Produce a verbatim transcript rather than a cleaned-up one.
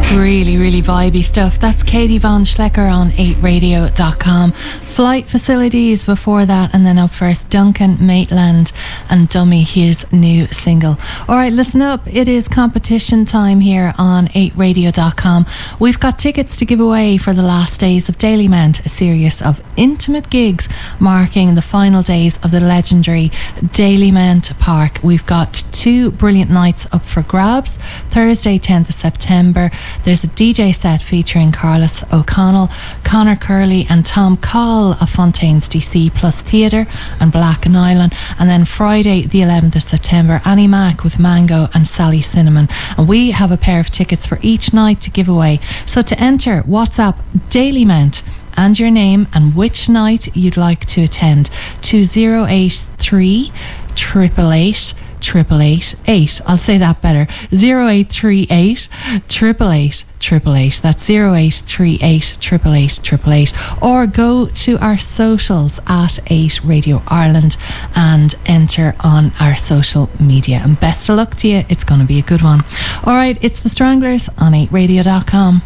Really, really vibey stuff. That's Katie Von Schlecker on eight radio dot com. Flight Facilities before that, and then up first Duncan Maitland and Dummy, his new single. Alright, listen up, it is competition time here on eight radio dot com. We've got tickets to give away for the last days of Dalymount, a series of intimate gigs marking the final days of the legendary Dalymount Park. We've got two brilliant nights up for grabs. Thursday tenth of September, there's a D J set featuring Carlos O'Connell, Connor Curley and Tom Call of Fontaine's D C plus Theatre and Black and Island. And then Friday the eleventh of September, Annie Mac with Mango and Sally Cinnamon. And we have a pair of tickets for each night to give away. So to enter, WhatsApp Dalymount and your name and which night you'd like to attend to zero eight three, eight eight eight, triple eight eight. I'll say that better. zero eight three eight, triple eight triple eight. That's zero eight three eight, triple eight triple eight. Or go to our socials at eight Radio Ireland and enter on our social media. And best of luck to you. It's going to be a good one. All right, it's the Stranglers on eight radio dot com.